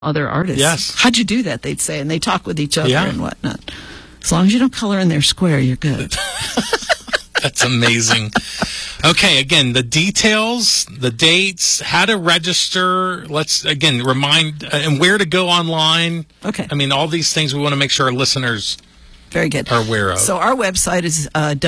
other artists. Yes. How'd you do that, they'd say, and they talk with each other Yeah. and whatnot. As long as you don't color in their square, you're good. That's amazing. Okay, again, the details, the dates, how to register. Let's, again, remind, and where to go online. Okay. I mean, all these things we want to make sure our listeners Very good. are aware of. So our website is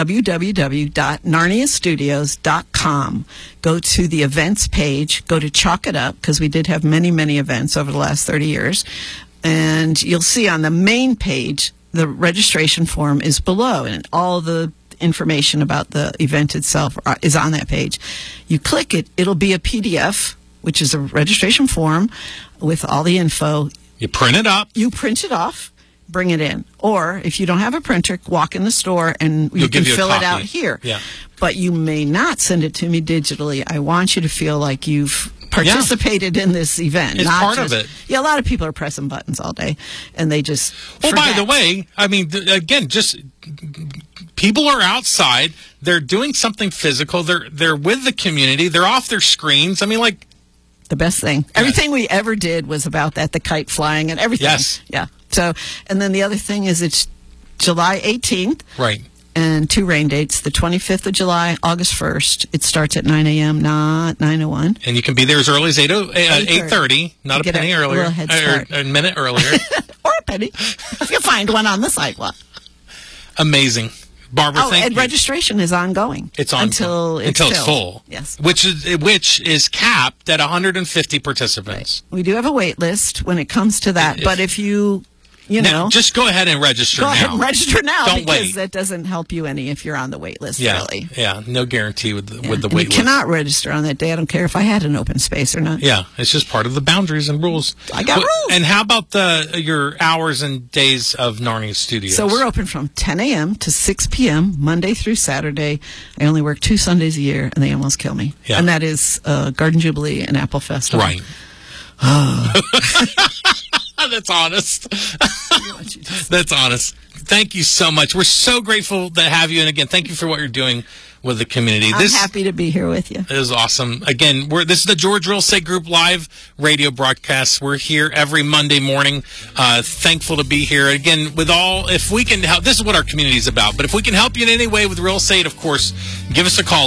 www.narniastudios.com. Go to the events page. Go to Chalk It Up, because we did have many, many events over the last 30 years. And you'll see on the main page, the registration form is below, and all the information about the event itself is on that page. You click it, it'll be a PDF, which is a registration form with all the info. You print it up. You print it off, bring it in. Or if you don't have a printer, walk in the store and you can fill it out here. Yeah. But you may not send it to me digitally. I want you to feel like you've participated in this event. It's part of it. Yeah, a lot of people are pressing buttons all day, and they just Well, by forget. the way, I mean, again, just people are outside. They're doing something physical. They're with the community. They're off their screens. I mean, like, the best thing. Everything we ever did was about that, the kite flying and everything. Yes. Yeah. So, and then the other thing is it's July 18th. right. And 2 rain dates, the 25th of July, August 1st. It starts at 9 a.m., not 9:01. And you can be there as early as 8:30, not a Get penny a earlier, little head start. or a minute earlier. Or a penny, if you find one on the sidewalk. Amazing. Barbara, thank and you. registration is ongoing. It's on until it's filled. full. Yes. Which is capped at 150 participants. We do have a wait list when it comes to that, but if you Now, know, just go ahead and register go now. ahead and register now, Don't because wait. that doesn't help you any if you're on the wait list early. Yeah, no guarantee with the And wait you list. cannot register on that day. I don't care if I had an open space or not. Yeah, it's just part of the boundaries and rules. I got rules. And how about your hours and days of Narnia Studios? So we're open from 10 a.m. to 6 p.m. Monday through Saturday. I only work 2 Sundays a year, and they almost kill me. Yeah. And that is Garden Jubilee and Apple Festival. Right. That's honest. That's honest. Thank you so much. We're so grateful to have you. And again, thank you for what you're doing with the community. I'm happy to be here with you. It is awesome. Again, this is the George Real Estate Group live radio broadcast. We're here every Monday morning. Thankful to be here. Again, if we can help, this is what our community is about. But if we can help you in any way with real estate, of course, give us a call,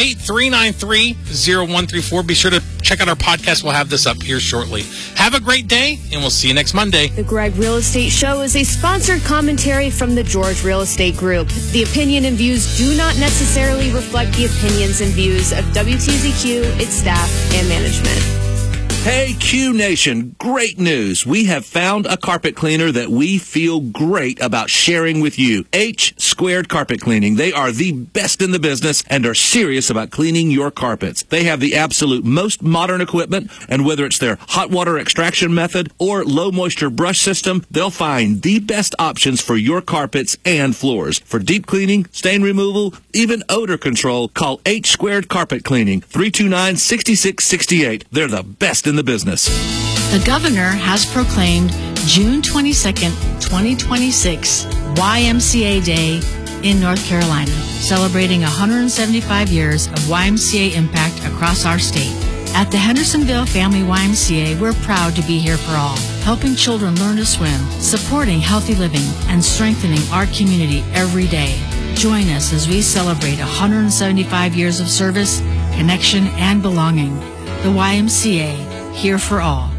828-393-0134. Be sure to check out our podcast. We'll have this up here shortly. Have a great day, and we'll see you next Monday. The Greg Real Estate Show is a sponsored commentary from the George Real Estate Group. The opinion and views do not necessarily reflect the opinions and views of WTZQ, its staff, and management. Hey, Q Nation, great news. We have found a carpet cleaner that we feel great about sharing with you. H Squared Carpet Cleaning. They are the best in the business and are serious about cleaning your carpets. They have the absolute most modern equipment, and whether it's their hot water extraction method or low moisture brush system, they'll find the best options for your carpets and floors. For deep cleaning, stain removal, even odor control, call H Squared Carpet Cleaning, 329-6668. They're the best in the business. The governor has proclaimed June 22nd, 2026, YMCA Day in North Carolina, celebrating 175 years of YMCA impact across our state. At the Hendersonville Family YMCA, we're proud to be here for all, helping children learn to swim, supporting healthy living, and strengthening our community every day. Join us as we celebrate 175 years of service, connection, and belonging. The YMCA, here for all.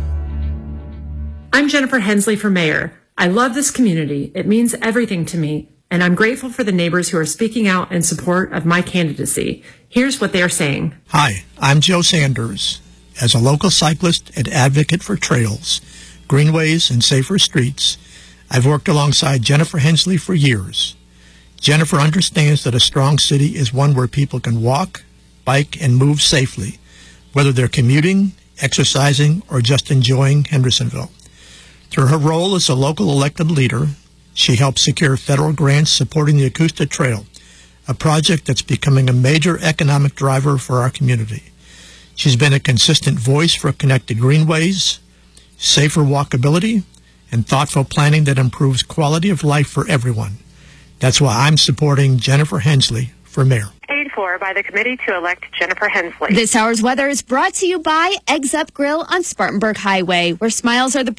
I'm Jennifer Hensley for mayor. I love this community. It means everything to me, and I'm grateful for the neighbors who are speaking out in support of my candidacy. Here's what they are saying. Hi, I'm Joe Sanders. As a local cyclist and advocate for trails, greenways, and safer streets, I've worked alongside Jennifer Hensley for years. Jennifer understands that a strong city is one where people can walk, bike, and move safely, whether they're commuting, exercising, or just enjoying Hendersonville. Through her role as a local elected leader, she helped secure federal grants supporting the Acoustic Trail, a project that's becoming a major economic driver for our community. She's been a consistent voice for connected greenways, safer walkability, and thoughtful planning that improves quality of life for everyone. That's why I'm supporting Jennifer Hensley for mayor. Paid for for by the committee to elect Jennifer Hensley. This hour's weather is brought to you by Eggs Up Grill on Spartanburg Highway, where smiles are the